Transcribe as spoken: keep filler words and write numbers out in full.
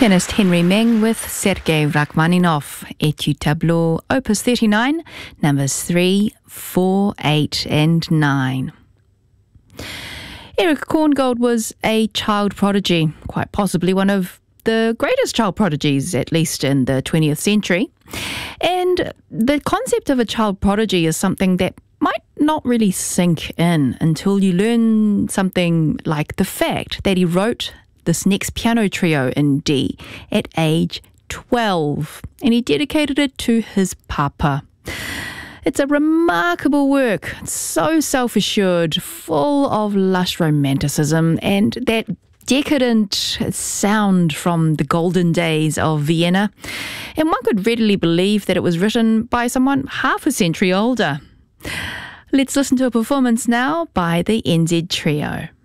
Pianist Henry Meng with Sergei Rachmaninoff, Etude Tableau, Opus thirty-nine, numbers three, four, eight and nine. Erich Korngold was a child prodigy, quite possibly one of the greatest child prodigies, at least in the twentieth century. And the concept of a child prodigy is something that might not really sink in until you learn something like the fact that he wrote this next piano trio in D at age twelve, and he dedicated it to his papa. It's a remarkable work, so self-assured, full of lush romanticism and that decadent sound from the golden days of Vienna. And one could readily believe that it was written by someone half a century older. Let's listen to a performance now by the N Z Trio.